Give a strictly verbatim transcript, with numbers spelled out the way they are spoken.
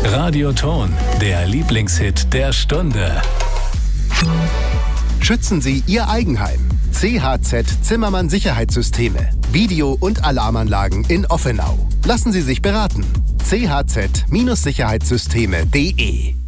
Radioton, der Lieblingshit der Stunde. Schützen Sie Ihr Eigenheim. C H Z Zimmermann Sicherheitssysteme. Video- und Alarmanlagen in Offenau. Lassen Sie sich beraten. c h z Sicherheitssysteme punkt de